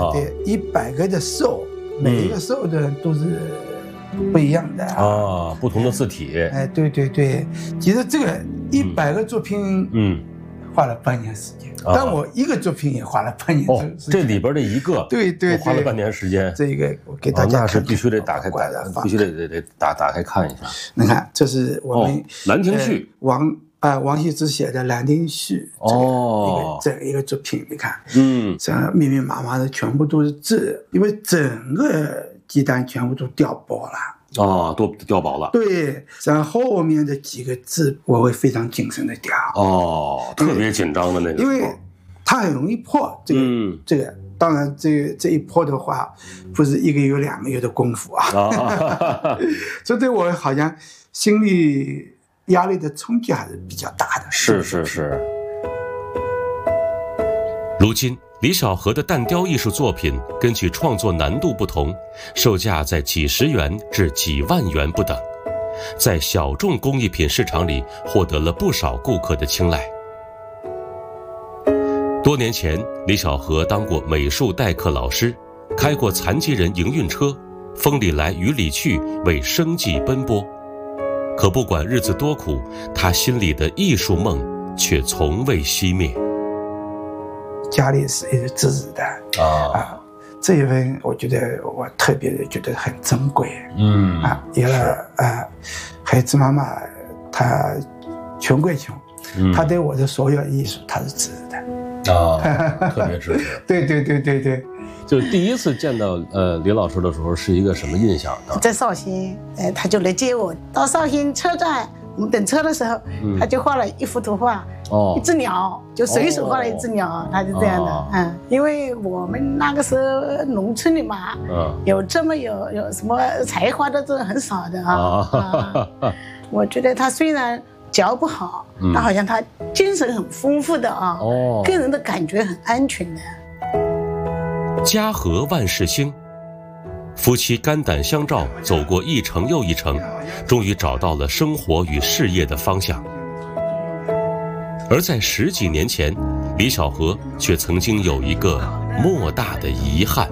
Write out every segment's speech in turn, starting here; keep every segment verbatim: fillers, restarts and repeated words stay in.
哦， 对，一百个的兽，每一个兽的都是不一样的啊， 哦，不同的字体。 哎，对对对，其实这个一百个作品， 嗯， 花了半年时间， 哦、 但我一个作品也花了半年时间。 哦，这里边的一个， 对对对， 花了半年时间。 这个我给大家看看、 哦，那是必须得打开打，必须得得得打打开看一下。 你看，这是我们《 哦、兰亭序》 呃、王啊、呃、王羲之写的《兰亭序》 哦， 这个这一个作品，你看， 嗯， 这密密麻麻的全部都是字，因为整个鸡蛋全部都掉薄了。 哦，都掉薄了。 对，然后后面的几个字我会非常谨慎的掉。 哦，特别紧张的那个， 因为它很容易破。这个， 嗯， 这个当然，这个这一破的话，不是一个月两个月的功夫啊。 啊这对我好像心理压力的冲击还是比较大的。 是是是。 如今，李小河的蛋雕艺术作品根据创作难度不同，售价在几十元至几万元不等，在小众工艺品市场里获得了不少顾客的青睐。多年前，李小河当过美术代课老师，开过残疾人营运车，风里来雨里去，为生计奔波。可不管日子多苦，他心里的艺术梦却从未熄灭。 家里是一直支持的啊啊，这一份我觉得我特别的觉得很珍贵。 嗯啊，有了啊，孩子妈妈她穷归穷，嗯、她对我的所有艺术她是支持的啊，特别支持。 对对对对对。 就第一次见到呃李老师的时候是一个什么印象呢？ 在绍兴，哎，他就来接我到绍兴车站。我们等车的时候，嗯、他就画了一幅图画，哦，一只鸟，就随手画了一只鸟，哦、他就这样的，哦、嗯，因为我们那个时候农村里嘛，嗯，有这么有有什么才华的，这很少的啊。哦啊我觉得他虽然脚不好，嗯、但好像他精神很丰富的啊，哦，给人的感觉很安全的。 家和万事兴。夫妻肝胆相照，走过一程又一程，终于找到了生活与事业的方向。而在十几年前，李小河却曾经有一个莫大的遗憾。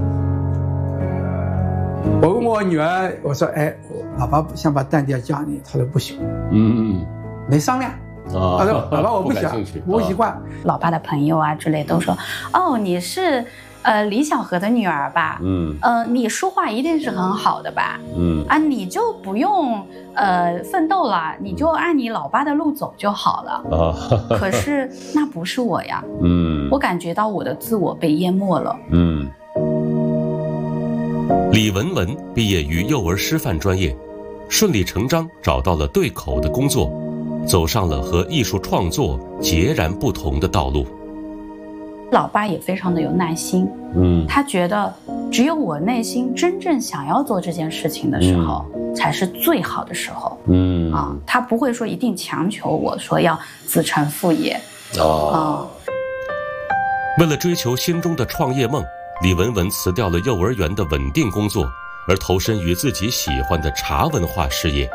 我问我女儿，我说：“哎，老爸想把蛋雕教你。”她说：“不行。”嗯，没商量。啊，老爸我不想，不习惯。 老爸的朋友啊之类都说：“哦，你是。”呃，李小河的女儿吧，嗯，呃，你书画一定是很好的吧，嗯，啊，你就不用呃奋斗了，你就按你老爸的路走就好了。啊，可是那不是我呀，嗯，我感觉到我的自我被淹没了。嗯。 李文文毕业于幼儿师范专业，顺理成章找到了对口的工作，走上了和艺术创作截然不同的道路。 老爸也非常的有耐心，嗯，他觉得只有我内心真正想要做这件事情的时候，嗯、才是最好的时候，嗯啊，他不会说一定强求我说要子承父业，哦，啊。 为了追求心中的创业梦，李文文辞掉了幼儿园的稳定工作，而投身于自己喜欢的茶文化事业。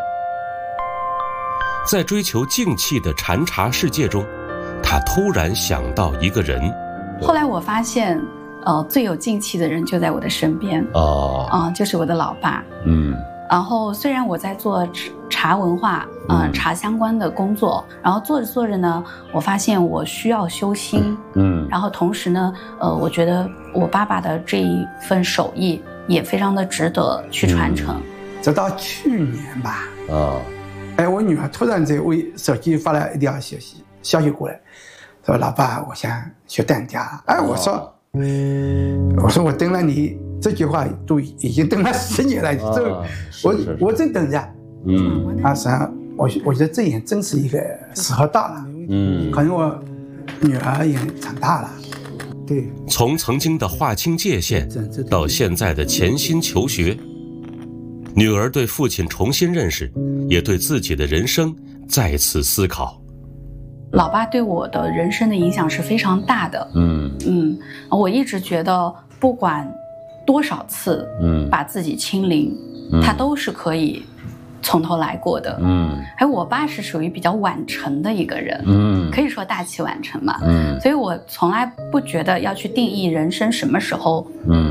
在追求静气的禅茶世界中，他突然想到一个人。 后来我发现，呃，最有静气的人就在我的身边哦，啊、呃，就是我的老爸。嗯，然后虽然我在做茶文化，嗯、呃，茶相关的工作，然后做着做着呢，我发现我需要修心，嗯，然后同时呢，呃，我觉得我爸爸的这一份手艺也非常的值得去传承。嗯、 直到去年吧，啊、哦，哎，我女儿突然在微手机发了一条消息，消息过来。说老爸，我想学蛋雕。哎，我说，嗯，我说我等了你这句话都已经等了十年了，啊、这我是是我正等着。嗯，啊，实际上我我觉得这也真是一个时候到了。嗯，可能我女儿也长大了。对， 从曾经的划清界限，到现在的潜心求学，女儿对父亲重新认识，也对自己的人生再次思考。 老爸对我的人生的影响是非常大的，嗯嗯，我一直觉得不管多少次，嗯，把自己清零，嗯、他都是可以从头来过的，嗯。还有我爸是属于比较晚成的一个人，嗯，可以说大器晚成嘛，嗯。所以我从来不觉得要去定义人生什么时候，嗯。